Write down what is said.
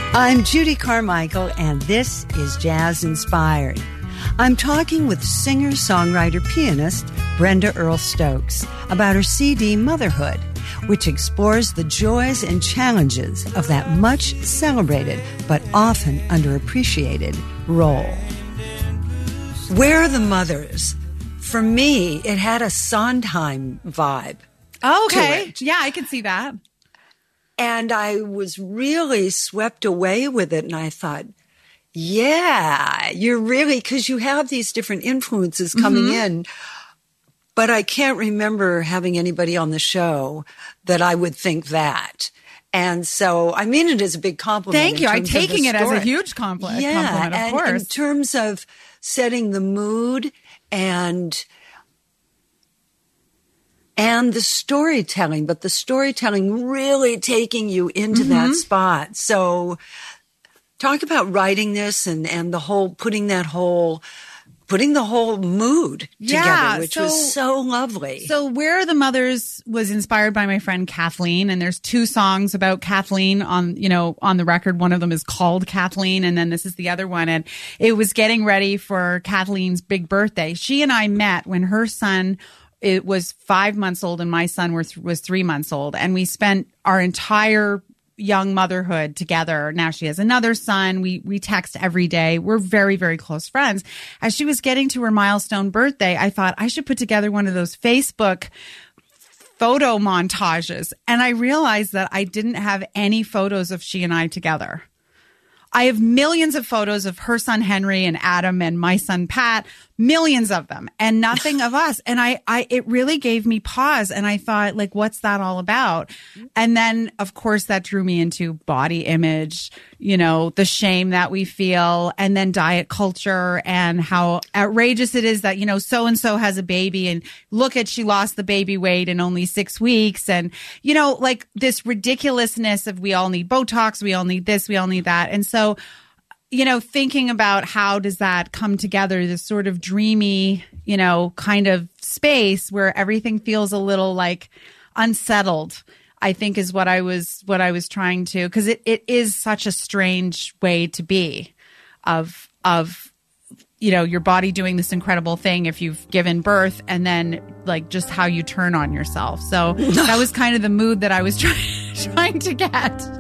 I'm Judy Carmichael, and this is Jazz Inspired. I'm talking with singer, songwriter, pianist Brenda Earl Stokes about her CD Motherhood, which explores the joys and challenges of that much celebrated but often underappreciated role. Where Are the Mothers? For me, it had a Sondheim vibe. Oh, okay. Yeah, I can see that. And I was really swept away with it. And I thought, yeah, you're really, because you have these different influences coming in. But I can't remember having anybody on the show that I would think that. And so I mean it as a big compliment. Thank you. I'm taking it as a huge compliment. Yeah, of course. In terms of setting the mood and the storytelling, but the storytelling really taking you into that spot. So talk about writing this and the whole, putting the whole mood together, which was so lovely. So Where Are the Mothers was inspired by my friend Kathleen, and there's two songs about Kathleen on the record. One of them is called Kathleen, and then this is the other one. And it was getting ready for Kathleen's big birthday. She and I met when her son, it was 5 months old, and my son was 3 months old. And we spent our entire young motherhood together. Now she has another son. We text every day. We're very, very close friends. As she was getting to her milestone birthday, I thought I should put together one of those Facebook photo montages. And I realized that I didn't have any photos of she and I together. I have millions of photos of her son Henry and Adam and my son Pat, millions of them, and nothing of us. And it really gave me pause. And I thought, like, what's that all about? And then, of course, that drew me into body image, the shame that we feel, and then diet culture and how outrageous it is that, so-and-so has a baby and look at, she lost the baby weight in only 6 weeks. And, like this ridiculousness of we all need Botox, we all need this, we all need that. And so, thinking about how does that come together, this sort of dreamy, kind of space where everything feels a little like unsettled, I think is what I was trying to, because it is such a strange way to be of your body doing this incredible thing if you've given birth, and then like just how you turn on yourself. So that was kind of the mood that I was trying to get.